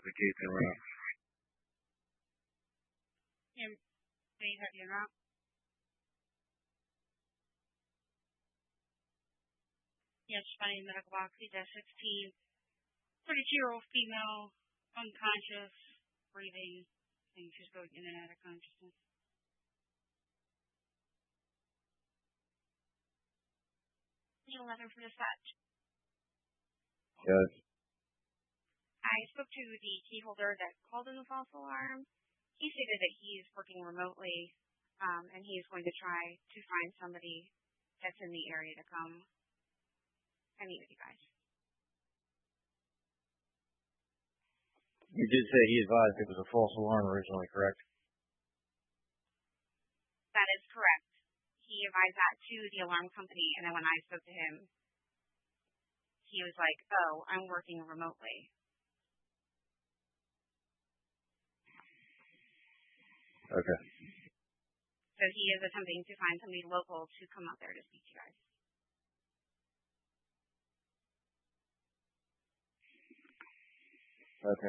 the case in route. Do you have your route? Yes, finding medical box, C-16. 32-year-old female, unconscious, breathing, and she's going in and out of consciousness. 11 for dispatch. Yes. I spoke to the key holder that called in the false alarm. He stated that he is working remotely, and he is going to try to find somebody that's in the area to come and meet with you guys. You did say he advised it was a false alarm originally, correct? That is correct. He advised that to the alarm company, and then when I spoke to him, he was like, "Oh, I'm working remotely." Okay. So he is attempting to find somebody local to come out there to speak to you guys. Okay.